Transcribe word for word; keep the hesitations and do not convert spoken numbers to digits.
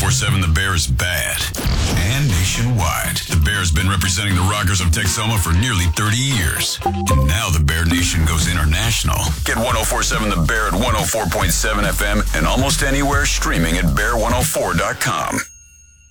four seven The Bear is bad. And nationwide. The Bear has been representing the Rockers of Texoma for nearly thirty years. And now the Bear Nation goes international. Get one oh four point seven The Bear at one oh four point seven F M and almost anywhere streaming at bear one oh four dot com.